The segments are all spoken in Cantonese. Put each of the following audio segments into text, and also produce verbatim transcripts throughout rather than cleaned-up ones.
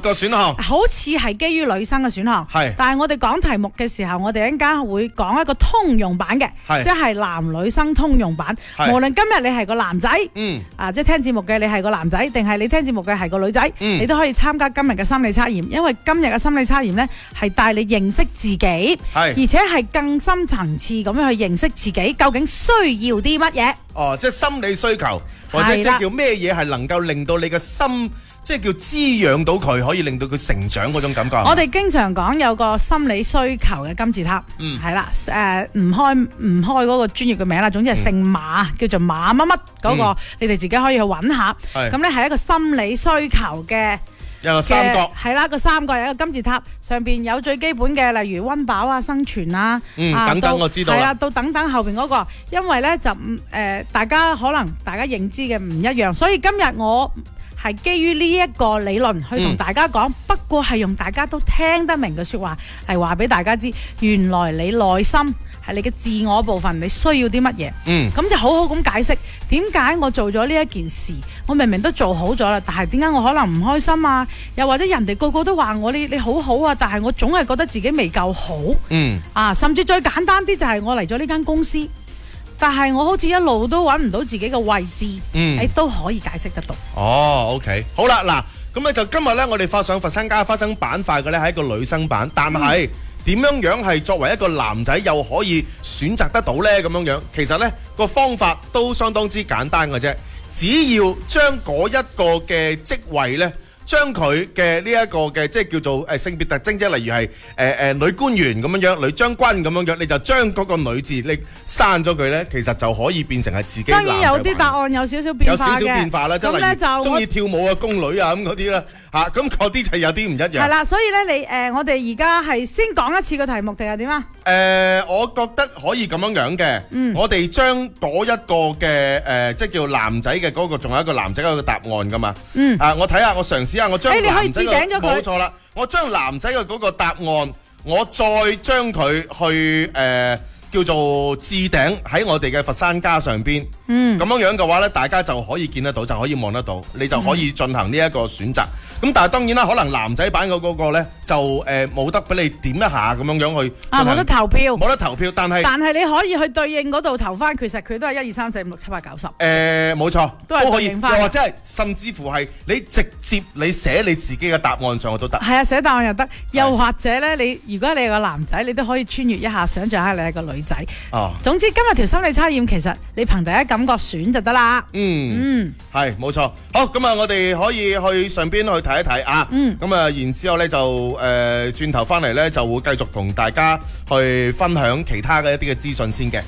個選項， 好似係基於女生嘅選項， 係， 但係我哋講題目嘅時候，我哋一陣間會講一個通用版嘅，即係男女生通用版。無論今日你係個男仔，嗯，啊，即係聽節目嘅你係個男仔，定係你聽節目嘅係個女仔，嗯，你都可以參加今日嘅心理測驗，因為今日嘅心理測驗呢係帶你認識自己，而且係更深層次咁樣去認識自己究竟需要啲乜嘢。哦，即係心理需求，或者即係叫咩嘢係能夠令到你嘅心，即係叫滋養到佢，可以令到佢成長嗰種感覺。我哋經常講有個心理需求嘅金字塔，嗯，係啦，誒、呃，唔開唔開嗰個專業嘅名啦，總之係姓馬，嗯、叫做馬乜乜嗰個，嗯、你哋自己可以去揾下。咁咧係一個心理需求嘅。一個三角係啦，個三角有一個金字塔，上邊有最基本嘅，例如溫飽啊、生存啊，嗯，啊等等我知道啦。係啊，到等等後邊嗰個，因為咧就誒、呃，大家可能大家認知嘅唔一樣，所以今日我係基於呢一個理論去同大家講，嗯、不過係用大家都聽得明嘅說話，係話俾大家知，原來你內心係你嘅自我部分，你需要啲乜嘢？嗯，咁就好好咁解釋點解我做咗呢一件事，我明明都做好咗啦，但係點解我可能唔開心啊？又或者人哋個個都話我你你好好啊，但係我總係覺得自己未夠好。嗯，啊，甚至最簡單啲就係我嚟咗呢間公司，但係我好似一路都揾唔到自己嘅位置。嗯，你都可以解釋得到。哦 ，OK， 好啦，嗱，咁咧就今日咧，我哋發上佛山加花生板塊嘅咧係一個女生版，但係。嗯點樣樣係作為一個男仔又可以選擇得到呢？咁樣樣其實呢個方法都相當之簡單嘅啫，只要將嗰一個嘅職位呢，將佢嘅呢一個嘅即係叫做誒性別特徵，即係例如係誒誒女官員咁樣樣，女將軍咁樣樣，你就將嗰個女字你刪咗佢呢，其實就可以變成係自己。當然有啲答案有少少變化嘅，有少少變化啦，即係例如中意跳舞啊、宮女啊咁嗰啲啦。嚇，咁嗰啲就有啲唔一樣。係啦，所以咧，你誒、呃，我哋而家係先講一次個題目定係點啊？誒、呃，我覺得可以咁樣樣嘅。嗯，我哋將嗰一個嘅誒、呃，即係叫男仔嘅嗰個，仲有一個男仔嘅一個答案噶嘛。嗯。啊，我睇下，我嘗試下，我將男仔嘅冇錯啦，我將男仔嘅嗰個答案，我再將佢去誒。呃叫做置頂喺我哋嘅佛山家上邊，嗯，咁樣樣嘅話咧，大家就可以見得到，就可以望得到，你就可以進行呢一個選擇。咁、嗯、但係當然啦，可能男仔版嘅嗰個咧就誒冇、呃、得俾你點一下咁樣樣去啊，冇得投票，冇得投票，但係但係你可以去對應嗰度投翻，其實佢都係一二三四五六七八九十。誒，冇錯，都係對應翻，又或者係甚至乎係你直接你寫你自己嘅答案上去都得。係啊，寫答案又得，又或者咧，你如果你係個男仔，你都可以穿越一下，想象下你係個女仔。哦，總之今日條心理測驗，其實你憑第一感覺選就得啦。嗯嗯，係冇錯。好，咁啊，我哋可以去上邊去睇一睇啊。嗯，咁啊，然之後咧就誒轉頭翻嚟咧就會繼續同大家去分享其他嘅一啲嘅資訊先嘅。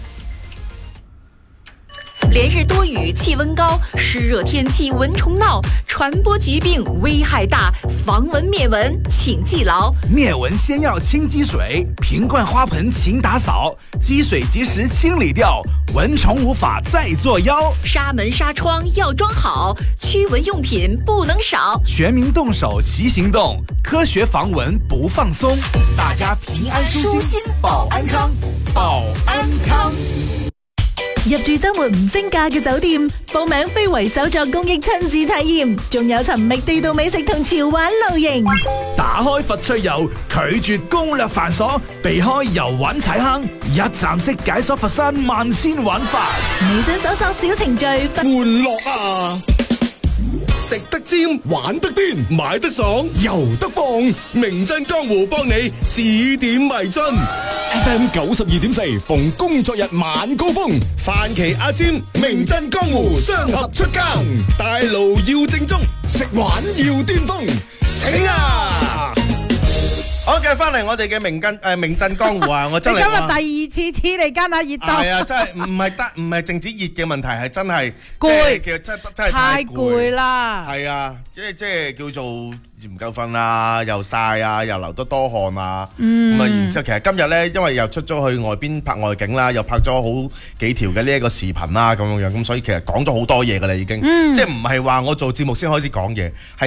連日多雨，氣溫高，濕熱天氣蚊蟲鬧，傳播疾病危害大，防蚊滅蚊請記牢。 滅蚊先要清積水，瓶罐花盆勤打掃，積水及時清理掉，蚊蟲無法再作妖。 紗門紗窗要裝好，驅蚊用品不能少。 全民動手齊行動，科學防蚊不放鬆。大家平安舒心，保安康，保安康。 入住周末唔升價嘅酒店，報名非遺手作公益親子體驗，仲有尋覓地道美食同潮玩露營。 打開佛趣遊，拒絕攻略繁瑣，避開遊玩踩坑，一站式解鎖佛山萬千玩法。 微信搜索小程序， 玩樂啊！食得尖，玩得癲，買得爽，遊得放。名震江湖幫你指點迷津。F M 九十二點四，逢工作日晚高峰，范琪阿尖，名震江湖雙合出更，大爐要正宗，食玩要巔峰，請啊！ 好嘅，翻嚟我哋嘅名震誒名震江湖啊！我真係今日第二次黐你間啊熱到， 係啊，真係唔係得，唔係淨止熱嘅問題，係真係攰，其實真真係太攰啦。係啊，即係即係叫做唔夠瞓啊，又曬啊，又流得多汗啊。嗯。咁啊，然之後其實今日咧，因為又出咗去外邊拍外景啦，又拍咗好幾條嘅呢一個視頻啦，咁樣樣，咁所以其實講咗好多嘢㗎啦，已經。嗯。即係唔係話我做節目先開始講嘢，係。